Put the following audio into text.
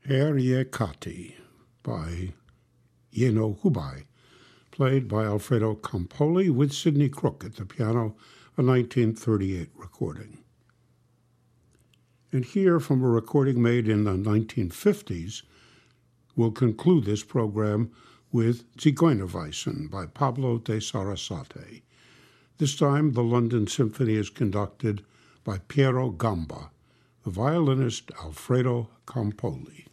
Herr Kati by Yeno Hubai, played by Alfredo Campoli with Sidney Crook at the piano, a 1938 recording. And here, from a recording made in the 1950s, we'll conclude this program with Zigeunerweisen by Pablo de Sarasate. This time, the London Symphony is conducted by Piero Gamba, the violinist Alfredo Campoli.